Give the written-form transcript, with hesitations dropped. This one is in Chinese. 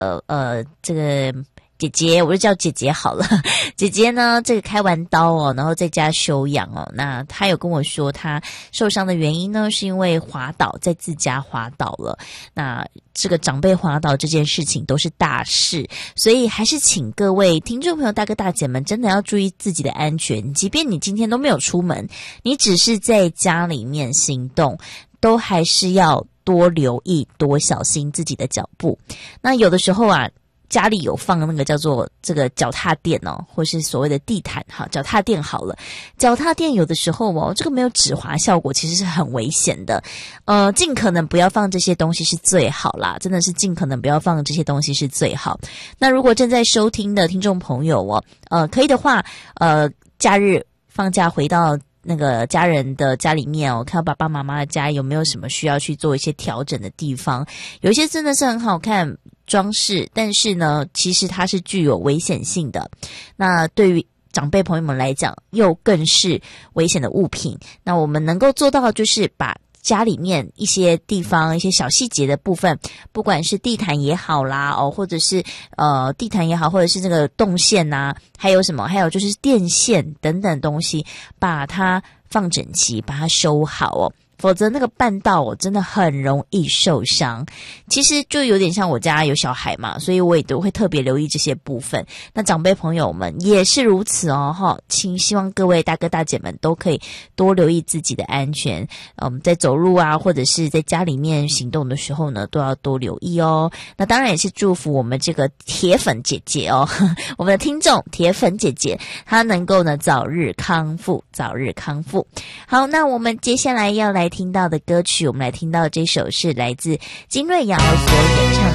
这个姐姐，我就叫姐姐好了。姐姐呢，这个开完刀哦，然后在家休养哦。那她有跟我说，她受伤的原因呢，是因为滑倒，在自家滑倒了。那这个长辈滑倒这件事情都是大事，所以还是请各位听众朋友、大哥大姐们，真的要注意自己的安全。即便你今天都没有出门，你只是在家里面行动，都还是要多留意、多小心自己的脚步。那有的时候啊，家里有放那个叫做这个脚踏垫哦，或是所谓的地毯哈，脚踏垫好了。脚踏垫有的时候哦，这个没有止滑效果，其实是很危险的。尽可能不要放这些东西是最好啦，真的是尽可能不要放这些东西是最好。那如果正在收听的听众朋友哦，可以的话，假日放假回到那个家人的家里面哦，看到爸爸妈妈的家有没有什么需要去做一些调整的地方。有一些真的是很好看装饰，但是呢，其实它是具有危险性的。那对于长辈朋友们来讲，又更是危险的物品。那我们能够做到的就是把家里面一些地方、一些小细节的部分，不管是地毯也好啦，或者是地毯也好，或者是这个动线啊，还有什么，还有就是电线等等东西，把它放整齐，把它收好哦。否则那个绊道哦，真的很容易受伤。其实就有点像我家有小孩嘛，所以我也都会特别留意这些部分。那长辈朋友们也是如此哦，希望各位大哥大姐们都可以多留意自己的安全。在走路啊，或者是在家里面行动的时候呢，都要多留意哦。那当然也是祝福我们这个铁粉姐姐哦，我们的听众铁粉姐姐，她能够呢早日康复，早日康复。好，那我们接下来要来听到的歌曲，我们来听到这首是来自金瑞瑶所演唱